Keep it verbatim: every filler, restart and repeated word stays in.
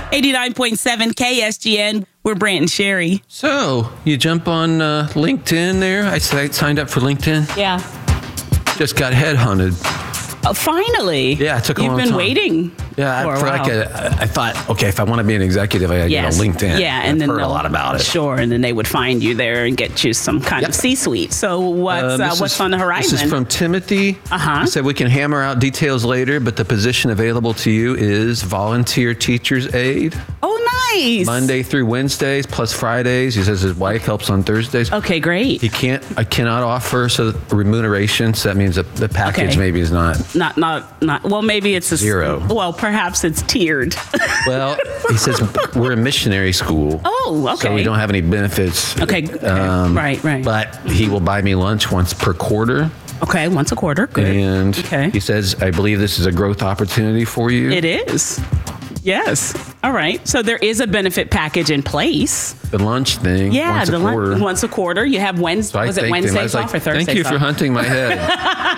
eighty-nine point seven K S G N. We're Brant and Sherry. So, you jump on uh, LinkedIn there. I signed up for LinkedIn. Yeah. Just got headhunted. Oh, finally. Yeah, it took a You've long been time. waiting. Yeah, for a for while. like a, I thought, okay, if I want to be an executive, I got to Yes. get on LinkedIn. Yeah, and I've then heard a they'll- lot about it. Sure, and then they would find you there and get you some kind Yep. of C-suite. So what's Um, uh, this what's is- on the horizon? This is from Timothy. Uh-huh. He said we can hammer out details later, but the position available to you is volunteer teacher's aide, oh, nice. Monday through Wednesdays plus Fridays. He says his wife helps on Thursdays. Okay, great. He can't. I cannot offer so remuneration. So that means that the package Okay. maybe is not. Not, not, not. Well, maybe it's a Zero. Well, perhaps it's tiered. Well, he says we're a missionary school. Oh, okay. So we don't have any benefits. Okay, okay. Um, Right, right. But he will buy me lunch once per quarter. Okay, once a quarter. Good. And Okay. he says, I believe this is a growth opportunity for you. It is. Yes. All right. So there is a benefit package in place. The lunch thing. Yeah, once the a lun- quarter. once a quarter. You have Wednesday. So I was it thanked him. I Wednesdays was like, off or Thursdays thank you for off? hunting my head.